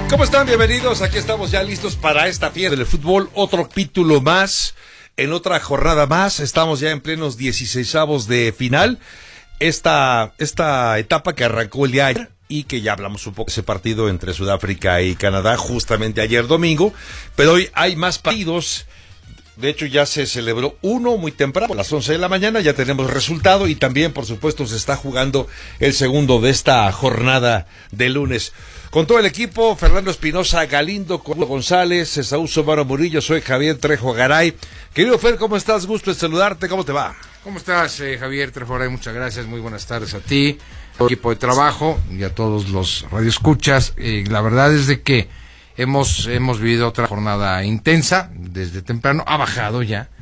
¿Cómo están? Bienvenidos. Aquí estamos ya listos para esta fiesta del fútbol. Otro capítulo más, en otra jornada más. Estamos ya en plenos 16avos de final. Esta etapa que arrancó el día de ayer y que ya hablamos un poco de ese partido entre Sudáfrica y Canadá justamente ayer domingo. Pero hoy hay más partidos. De hecho, ya se celebró uno muy temprano, a las 11 de la mañana, ya tenemos resultado y también, por supuesto, se está jugando el segundo de esta jornada de lunes. Con todo el equipo, Fernando Espinosa Galindo, González, Esaú Somaro Murillo, soy Javier Trejo Garay. Querido Fer, ¿cómo estás? Gusto en saludarte, ¿cómo te va? ¿Cómo estás, Javier Trejo Garay? Muchas gracias, muy buenas tardes a ti, al equipo de trabajo y a todos los radioescuchas. La verdad es de que hemos vivido otra jornada intensa desde temprano. Ha bajado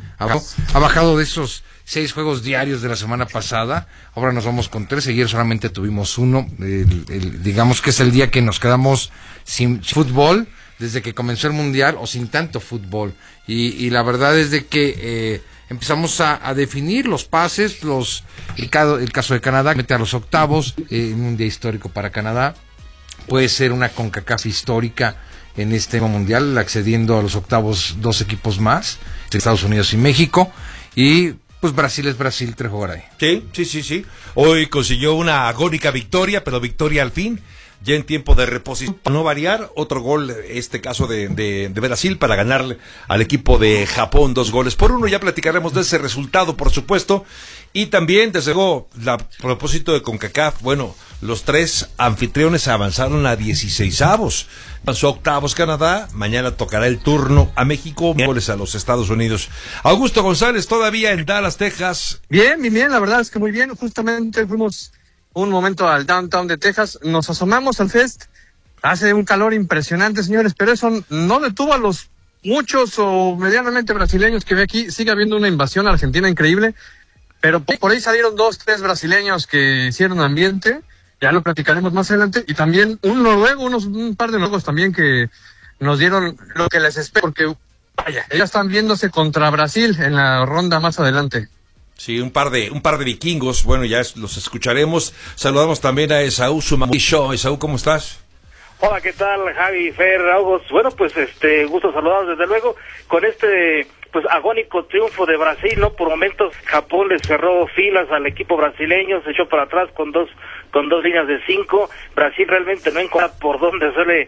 de esos 6 juegos diarios de la semana pasada. Ahora nos vamos con 3. Ayer solamente tuvimos uno. Digamos que es el día que nos quedamos sin fútbol desde que comenzó el mundial, o sin tanto fútbol. Y la verdad es de que empezamos a definir los pases, el caso de Canadá, mete a los octavos en un día histórico para Canadá. Puede ser una CONCACAF histórica en este mundial, accediendo a los octavos 2 equipos más, Estados Unidos y México, y pues Brasil es Brasil, Trejo Garay. Sí. Hoy consiguió una agónica victoria, pero victoria al fin, ya en tiempo de reposición, para no variar, otro gol, caso de Brasil, para ganarle al equipo de Japón 2-1. Ya platicaremos de ese resultado, por supuesto, y también, desde luego, a propósito de CONCACAF, bueno, los 3 anfitriones avanzaron a 16avos. Avanzó a octavos Canadá, mañana tocará el turno a México, miércoles a los Estados Unidos. Augusto González, todavía en Dallas, Texas. Bien, la verdad es que muy bien. Justamente fuimos un momento al downtown de Texas, nos asomamos al Fest. Hace un calor impresionante, señores, pero eso no detuvo a los muchos o medianamente brasileños que ve aquí. Sigue habiendo una invasión argentina increíble, pero por ahí salieron 2, 3 brasileños que hicieron ambiente. Ya lo platicaremos más adelante. Y también un noruego, un par de noruegos también que nos dieron lo que les espera, porque vaya, ellos están viéndose contra Brasil en la ronda más adelante. Sí, un par de vikingos, bueno, ya los escucharemos. Saludamos también a Esaú Sumamurillo. Esaú, ¿cómo estás? Hola, ¿qué tal, Javi, Fer, August? Bueno, pues gusto saludarlos desde luego con pues agónico triunfo de Brasil, ¿no? Por momentos Japón le cerró filas al equipo brasileño, se echó para atrás con dos líneas de 5. Brasil realmente no encuentra por dónde hacerle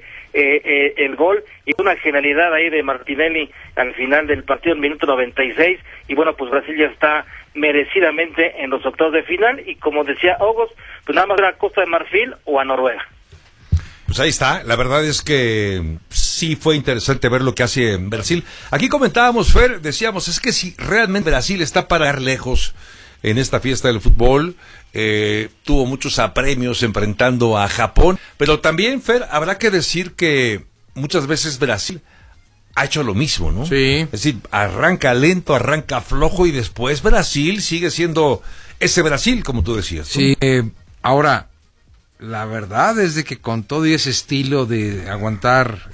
el gol, y una genialidad ahí de Martinelli al final del partido en minuto 96, y bueno, pues Brasil ya está merecidamente en los octavos de final, y como decía August, pues nada más a Costa de Marfil o a Noruega. Pues ahí está, la verdad es que sí fue interesante ver lo que hace Brasil. Aquí comentábamos, Fer, decíamos, es que si realmente Brasil está para ir lejos en esta fiesta del fútbol, tuvo muchos apremios enfrentando a Japón, pero también, Fer, habrá que decir que muchas veces Brasil ha hecho lo mismo, ¿no? Sí. Es decir, arranca lento, arranca flojo, y después Brasil sigue siendo ese Brasil, como tú decías, ¿no? Sí, ahora, la verdad es de que con todo ese estilo de aguantar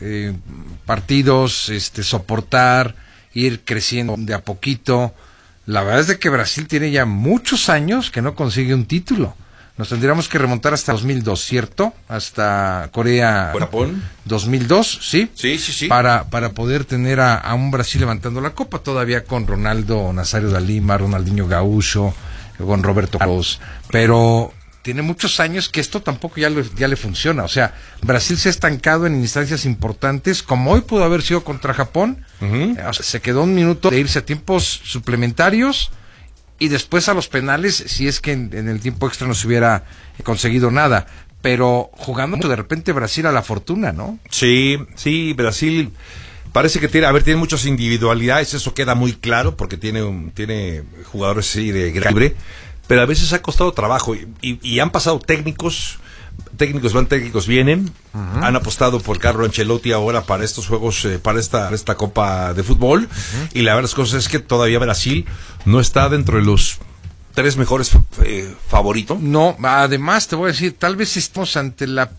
partidos, soportar, ir creciendo de a poquito, la verdad es de que Brasil tiene ya muchos años que no consigue un título. Nos tendríamos que remontar hasta 2002, ¿cierto? Hasta Corea, Japón 2002, ¿sí? Sí. Para poder tener a un Brasil levantando la copa, todavía con Ronaldo Nazario da Lima, Ronaldinho Gaúcho, con Roberto Carlos, pero tiene muchos años que esto tampoco ya le funciona. O sea, Brasil se ha estancado en instancias importantes, como hoy pudo haber sido contra Japón. O sea, se quedó un minuto de irse a tiempos suplementarios y después a los penales, si es que en el tiempo extra no se hubiera conseguido nada. Pero jugando de repente Brasil a la fortuna, ¿no? Sí, Brasil parece que tiene muchas individualidades, eso queda muy claro, porque tiene jugadores así de gran libre, pero a veces ha costado trabajo, y han pasado técnicos van, técnicos vienen, han apostado por Carlo Ancelotti ahora para estos juegos, para esta Copa de Fútbol, y la verdad es que todavía Brasil no está dentro de los 3 mejores favoritos. No, además te voy a decir, tal vez estamos ante la